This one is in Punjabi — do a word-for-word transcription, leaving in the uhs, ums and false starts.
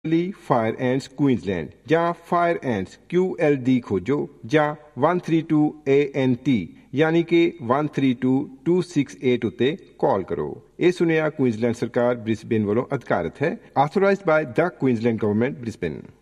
ਲਈ ਫਾਇਰ ਐਂਡਸ ਕੁਈਨਜ਼ਲੈਂਡ ਜਾਂ fire ends Q L D ਖੋਜੋ ਜਾਂ one three two A N T ਯਾਨੀ ਕਿ one three two two six eight ਉੱਤੇ ਕਾਲ ਕਰੋ। ਇਹ ਸੁਨੇਹਾ ਕੁਈਨਜ਼ਲੈਂਡ ਸਰਕਾਰ ਬ੍ਰਿਸਬੇਨ ਵੱਲੋਂ ਅਧਿਕਾਰਤ ਹੈ। ਆਥੋਰਾਈਜ਼ਡ ਬਾय ਦ ਕੁਈਨਜ਼ਲੈਂਡ ਗਵਰਨਮੈਂਟ ਬ੍ਰਿਸਬੇਨ।